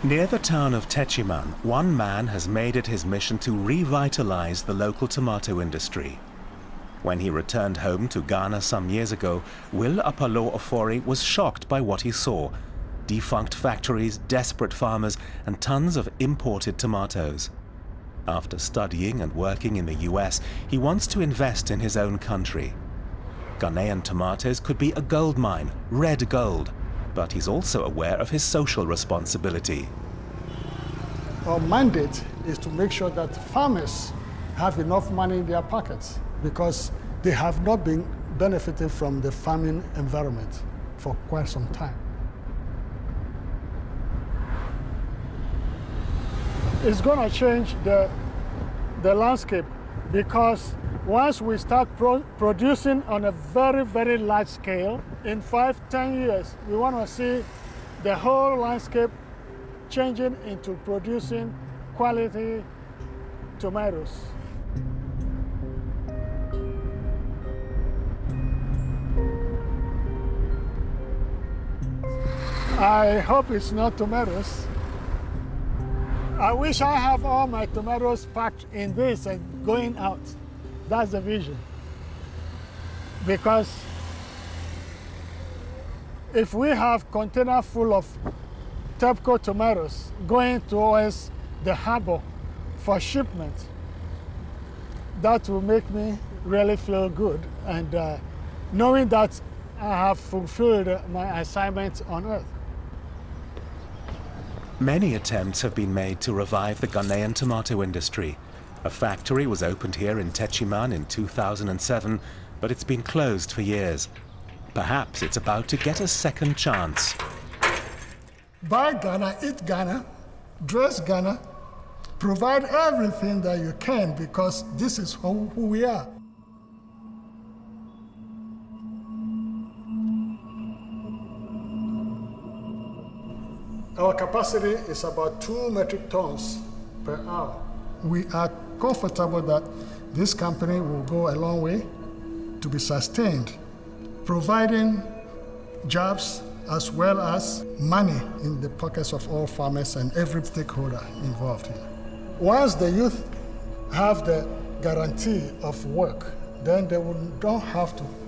Near the town of Techiman, one man has made it his mission to revitalize the local tomato industry. When he returned home to Ghana some years ago, Will Apalo Ofori was shocked by what he saw: defunct factories, desperate farmers, and tons of imported tomatoes. After studying and working in the US, he wants to invest in his own country. Ghanaian tomatoes could be a gold mine, red gold. But he's also aware of his social responsibility. Our mandate is to make sure that farmers have enough money in their pockets, because they have not been benefiting from the farming environment for quite some time. It's going to change the landscape, because once we start producing on a very, very large scale, in 5–10 years, we want to see the whole landscape changing into producing quality tomatoes. I hope it's not tomatoes. I wish I have all my tomatoes packed in this and going out. That's the vision. Because if we have container full of TEPCO tomatoes going towards the harbor for shipment, that will make me really feel good, and knowing that I have fulfilled my assignment on Earth. Many attempts have been made to revive the Ghanaian tomato industry. A factory was opened here in Techiman in 2007, but it's been closed for years. Perhaps it's about to get a second chance. Buy Ghana, eat Ghana, dress Ghana, provide everything that you can, because this is who we are. Our capacity is about 2 metric tons per hour. We are comfortable that this company will go a long way to be sustained, providing jobs as well as money in the pockets of all farmers and every stakeholder involved here. Once the youth have the guarantee of work, then they don't have to